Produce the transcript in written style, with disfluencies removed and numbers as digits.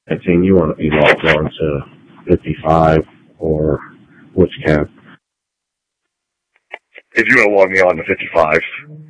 and saying you want to be logged on to 55 or which camp? If you want to log me on to 55,